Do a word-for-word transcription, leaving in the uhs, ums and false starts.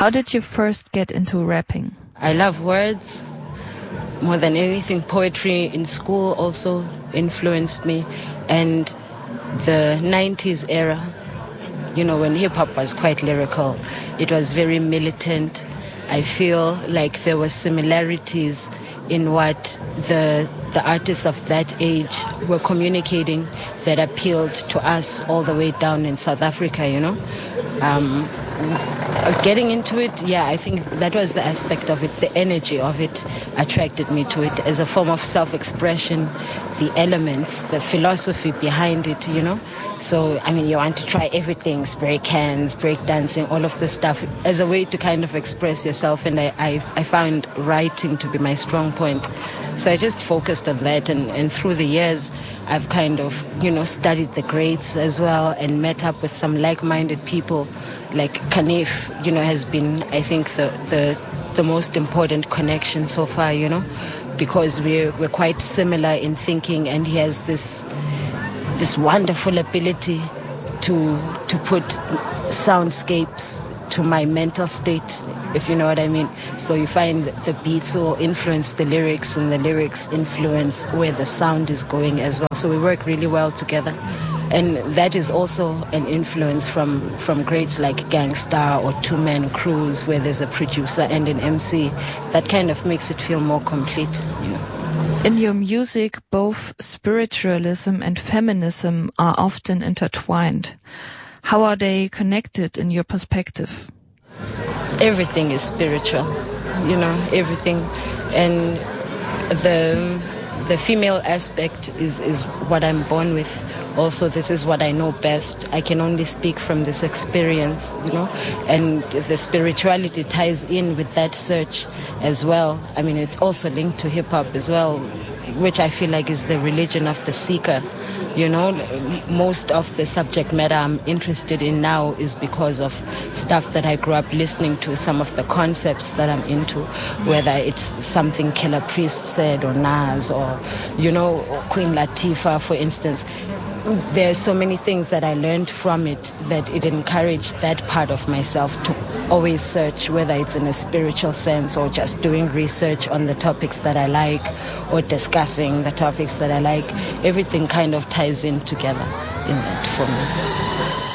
How did you first get into rapping? I love words more than anything. Poetry in school also influenced me, and the nineties era, you know, when hip-hop was quite lyrical, it was very militant. I feel like there were similarities in what the the artists of that age were communicating that appealed to us all the way down in South Africa, you know. Um, getting into it, yeah, I think that was the aspect of it. The energy of it attracted me to it as a form of self-expression, the elements, the philosophy behind it, you know. So, I mean, you want to try everything, spray cans, break dancing, all of this stuff as a way to kind of express yourself. And I, I, I found writing to be my strong point. So I just focused on that. And, and through the years, I've kind of, you know, studied the greats as well and met up with some like-minded people. Like Kanif, you know, has been, I think, the, the, the most important connection so far, you know, because we're, we're quite similar in thinking, and he has this this wonderful ability to to put soundscapes to my mental state, if you know what I mean. So you find the beats will influence the lyrics, and the lyrics influence where the sound is going as well. So we work really well together. And that is also an influence from, from greats like Gangstar or Two Man Crews, where there's a producer and an M C. That kind of makes it feel more complete, you know. In your music, both spiritualism and feminism are often intertwined. How are they connected in your perspective? Everything is spiritual, you know, everything. And the the female aspect is, is what I'm born with. Also, this is what I know best. I can only speak from this experience, you know, and the spirituality ties in with that search as well. I mean, it's also linked to hip-hop as well, which I feel like is the religion of the seeker. You know, most of the subject matter I'm interested in now is because of stuff that I grew up listening to, some of the concepts that I'm into, whether it's something Killer Priest said or Nas or, you know, Queen Latifah, for instance. There are so many things that I learned from it that it encouraged that part of myself to always search, whether it's in a spiritual sense or just doing research on the topics that I like or discussing the topics that I like. Everything kind of ties in together in that for me.